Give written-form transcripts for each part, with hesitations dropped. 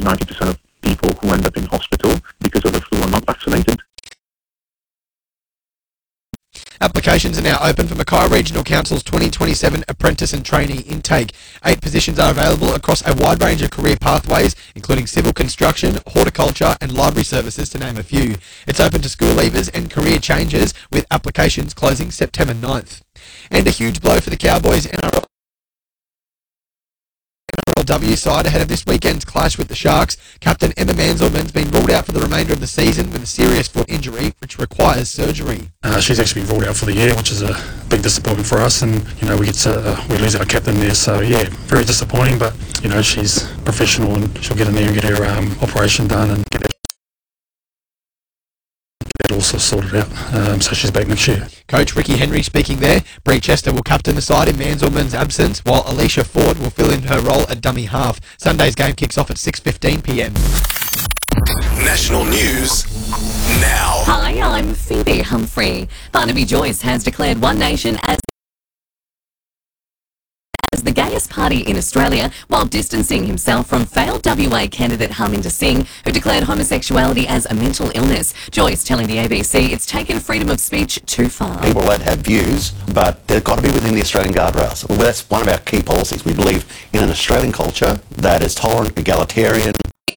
90% of people who end up in hospital because of the flu are not vaccinated. Applications are now open for Mackay Regional Council's 2027 apprentice and trainee intake. 8 positions are available across a wide range of career pathways, including civil construction, horticulture and library services, to name a few. It's open to school leavers and career changers, with applications closing September 9th. And a huge blow for the Cowboys NRLW side ahead of this weekend's clash with the Sharks. Captain Emma Manzelman's been ruled out for the remainder of the season with a serious foot injury which requires surgery. She's actually been ruled out for the year, which is a big disappointment for us, and we lose our captain there, so yeah, very disappointing, but she's professional and she'll get in there and get her operation done and get it also sorted out, so she's back next year. Coach Ricky Henry speaking there. Bree Chester will captain the side in Manzelman's absence, while Alicia Ford will fill in her role at dummy half. Sunday's game kicks off at 6:15 p.m. National news now. Hi, I'm Phoebe Humphrey. Barnaby Joyce has declared One Nation as the gayest party in Australia, while distancing himself from failed WA candidate Harminder Singh, who declared homosexuality as a mental illness. Joyce telling the ABC it's taken freedom of speech too far. People are allowed to have views, but they've got to be within the Australian guardrails. Well, that's one of our key policies. We believe in an Australian culture that is tolerant, egalitarian.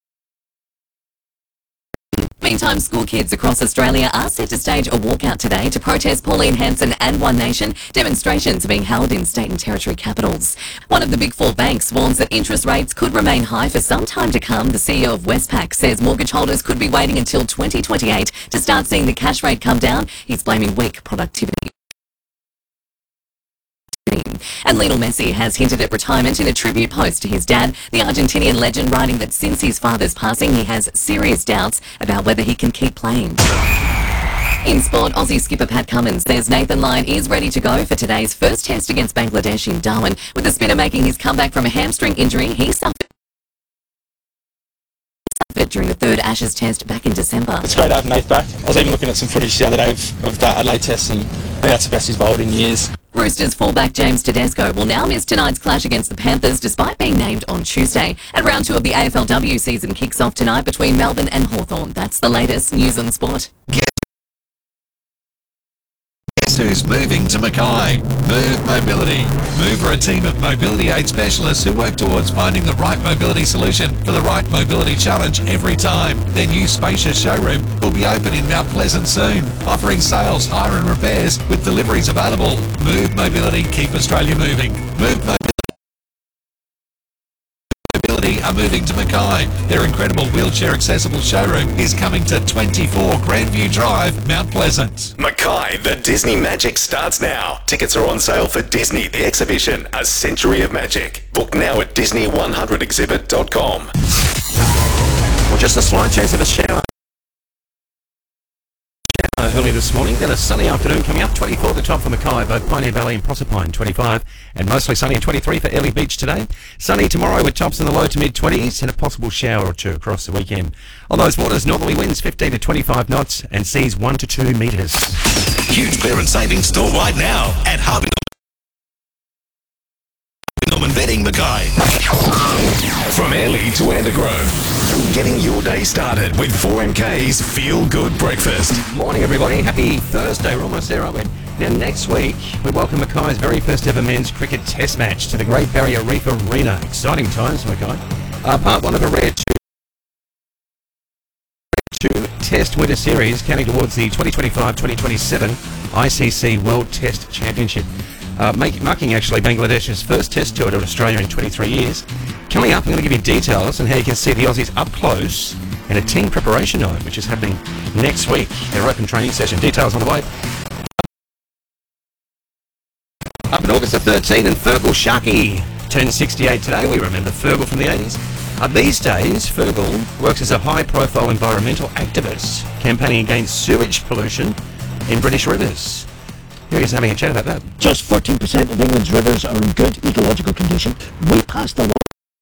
Meantime, school kids across Australia are set to stage a walkout today to protest Pauline Hanson and One Nation. Demonstrations are being held in state and territory capitals. One of the big 4 banks warns that interest rates could remain high for some time to come. The CEO of Westpac says mortgage holders could be waiting until 2028 to start seeing the cash rate come down. He's blaming weak productivity. And Lionel Messi has hinted at retirement in a tribute post to his dad. The Argentinian legend writing that since his father's passing, he has serious doubts about whether he can keep playing. In sport, Aussie skipper Pat Cummins says Nathan Lyon is ready to go for today's first test against Bangladesh in Darwin, with the spinner making his comeback from a hamstring injury he suffered during the 3rd Ashes test back in December. It's great to have Nate back. I was even looking at some footage the other day of that Adelaide test, and I think that's the best he's bowled in years. Roosters fullback James Tedesco will now miss tonight's clash against the Panthers despite being named on Tuesday. And round 2 of the AFLW season kicks off tonight between Melbourne and Hawthorn. That's the latest news on sport. Guess who's moving to Mackay? Move Mobility. Move are a team of mobility aid specialists who work towards finding the right mobility solution for the right mobility challenge every time. Their new spacious showroom will be open in Mount Pleasant soon, offering sales, hire and repairs with deliveries available. Move Mobility, keep Australia moving. Move Mobility are moving to Mackay. Their incredible wheelchair accessible showroom is coming to 24 Grandview Drive, Mount Pleasant. Mackay, the Disney Magic starts now. Tickets are on sale for Disney The Exhibition, A Century of Magic. Book now at Disney100exhibit.com. Well, just a slight chance of a shower early this morning, then a sunny afternoon coming up. 24 at the top for Mackay, both Pioneer Valley and Proserpine 25, and mostly sunny and 23 for Early Beach today. Sunny tomorrow with tops in the low to mid 20s and a possible shower or 2 across the weekend. On those waters, northerly winds 15 to 25 knots and seas 1 to 2 metres. Huge clearance savings store-wide now at Harvey Norman Bedding, Mackay. From Airlie to Andergrove. Getting your day started with 4MK's Feel Good Breakfast. Morning everybody, happy Thursday, we're almost there, aren't we? Now next week, we welcome Mackay's very first ever men's cricket test match to the Great Barrier Reef Arena. Exciting times for Mackay. Part 1 of a rare 2 Test Winter Series, counting towards the 2025-2027 ICC World Test Championship. Marking actually Bangladesh's first test tour to Australia in 23 years. Coming up, I'm going to give you details on how you can see the Aussies up close in a team preparation night, which is happening next week. Their open training session. Details on the way. Up in August the 13th, and Fergal Sharkey turned 68 today. We remember Fergal from the 80s. These days, Fergal works as a high-profile environmental activist, campaigning against sewage pollution in British rivers. Here he's having a chat about that. Just 14% of England's rivers are in good ecological condition. We passed a law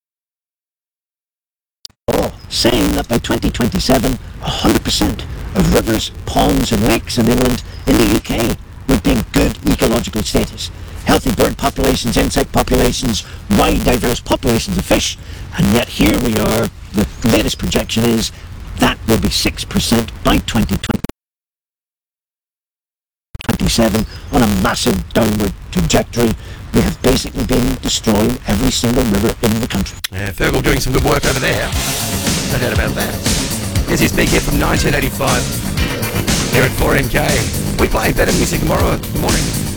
saying that by 2027, 100% of rivers, ponds and lakes in England, in the UK, would be in good ecological status. Healthy bird populations, insect populations, wide diverse populations of fish, and yet here we are the latest projection is that will be 6% by 2027 on a massive downward trajectory. We have basically been destroying every single river in the country. Yeah, Fergal doing some good work over there. No doubt about that. Here's his big hit from 1985 here at 4MK. We play better music tomorrow morning.